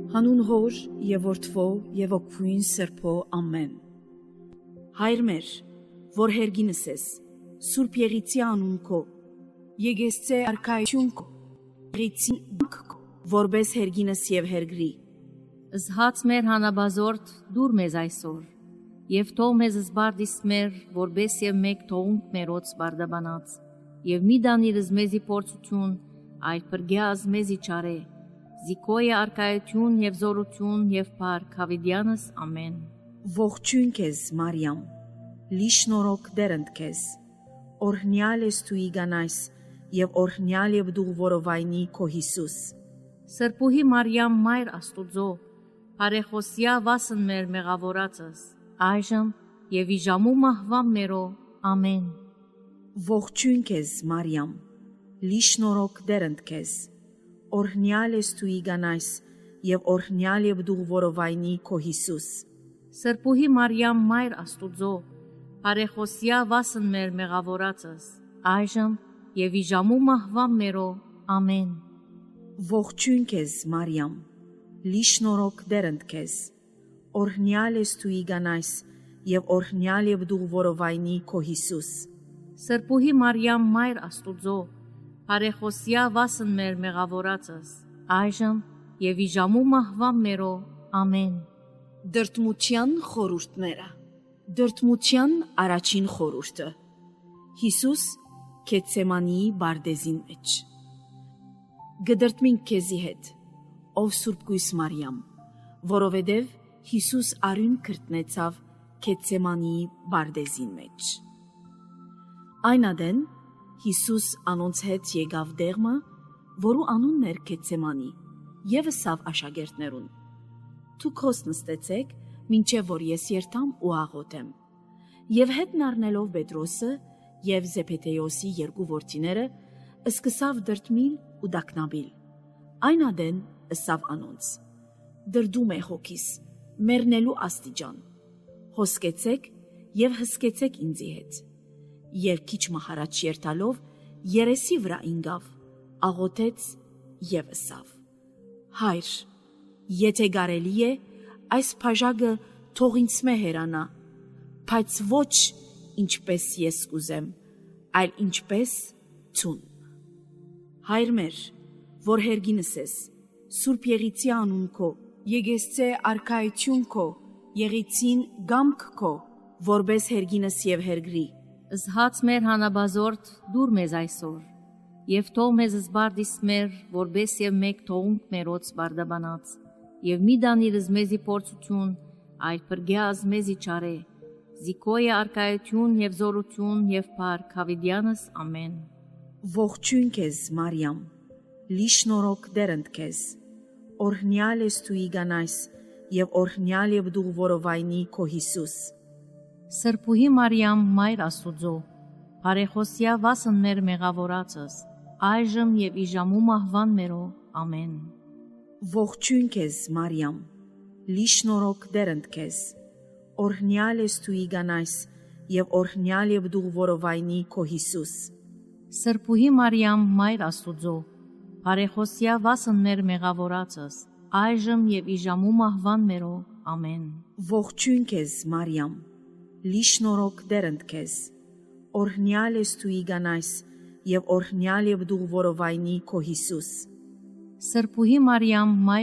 Հանուն Հոր եւ Որդվո եւ Օգնույն Սրբո ամեն։ Հայր մեր, որ հերգինս ես, Սուրբ Եղիցի անուն քո, եկեցե արքայություն քո, Եղիցին քո, որբես հերգինս եւ հերգրի։ Զհաց մեր հանաբազորդ դուր մեզ այսօր, եւ թող մեզ զբարդիս մեր, որբես եւ մեկ թողունք մերոց բարդաբանած, եւ մի դանիրս մեզի փորձություն, այլ պրգյազ մեզի չարե, զիկոյը արկայություն եւ զորություն եւ փառք հավիդյանս ամեն։ Ողջույն քեզ Մարիամ, լի շնորհք դերընդ քեզ, օրհնյալ ես դու իգանայս եւ օրհնյալ եւ դու որովայնի քո Հիսուս։ Սրբուհի Մարիամ մայր Աստուծո, բարեխոսյա վասն մեր մեղավորածս, այժմ եւ իժամու մահվան մերո ամեն։ Ողջույն քեզ Մարիամ, լի շնորհք դերընդ քեզ, օրհնյալ ես դու իգանայս եւ օրհնյալ եւ դու որովայնի քո Հիսուս։ Սրբուհի Մարիամ մայր Աստուծո, բարեխոսյա վասն մեր մեղավորածս, այժմ եւ իժամու մահվան մերո ամեն։ Ողջույն քեզ Մարիամ, լի շնորհք դերընդ քեզ, օրհնյալ ես դու իգանայս եւ օրհնյալ եւ դու որովայնի քո Հիսուս։ Սրբուհի Մարիամ մայր Աստուծո, բարեխոսյա վասն մեր մեղավորածս, այժմ եւ իժամու մահվան մերո ամեն։ Դրդմության խորհուրդները։ Դրդմության առաջին խորհուրդը։ Հիսուս Գեթսեմանիի բարդեզին մեջ։ Գդրդմինք քեզի հետ, ով Սուրբ Գույս Մարիամ, որովհետև Հիսուս արյուն քրտնեցավ Գեթսեմանիի բարդեզին մեջ։ Այն ադեն Հիսուս անոնց հետ եկավ դեղմը, որու անունն էր Գեթսեմանի, եւ ըսավ աշակերտներուն. «Դուք հոս նստեցեք, մինչև որ ես երթամ ու աղոթեմ»։ Եվ հետն առնելով Պետրոսը եւ Զեբեդեոսի երկու որդիները, սկսավ դրդմիլ ու դակնաբիլ։ Այն ադեն ըսավ անոնց. «Դրդում է հոգիս, մեռնելու աստիճան։ Հոսկեցեք եւ հսկեցեք ինձի հետ»։ Եվ քիչ մահարաջ երթալով երեսի վրա ինգավ, աղոթեց եւ ըսավ. «Հայր, եթե կարելի է, այս բաժակը թող ինձ հեռանա, բայց ոչ ինչպես ես կուզեմ, այլ ինչպես ցուն»։ Հայր մեր, որ հերգինս ես, Սուրբ Եղիցի անուն քո, եկեցե արքայություն քո, Եղիցին գամք քո, որբես հերգինս եւ հերգրի։ Զհաց մեր հանաբազորդ դուր մեզ այսօր, եւ թող մեզ զբարդիս մեր, որբես եւ մեկ թողունք մերոց բարդաբանած, եւ մի դանիրս մեզի փորձություն, այլ պրգյազ մեզի չարե, զիկոյը արկայություն եւ զորություն եւ փառք հավիդյանս ամեն։ Ողջույն քեզ Մարիամ, լի շնորհք դերընդ քեզ, օրհնյալ ես դու իգանայս եւ օրհնյալ եւ դու որովայնի քո Հիսուս։ Սրբուհի Մարիամ մայր Աստուծո, բարեխոսյա վասն մեր մեղավորածս, այժմ եւ իժամու մահվան մերո ամեն։ Ողջույն քեզ Մարիամ, լի շնորհք դերընդ քեզ, օրհնյալ ես դու իգանայս եւ օրհնյալ եւ դու որովայնի քո Հիսուս։ Սրբուհի Մարիամ մայր Աստուծո, բարեխոսյա վասն մեր մեղավորածս, այժմ եւ իժամու մահվան մերո ամեն։ Ողջույն քեզ Մարիամ, լի շնորհք դերընդ քեզ, օրհնյալ ես դու իգանայս եւ օրհնյալ եւ դու որովայնի քո Հիսուս։ Սրբուհի Մարիամ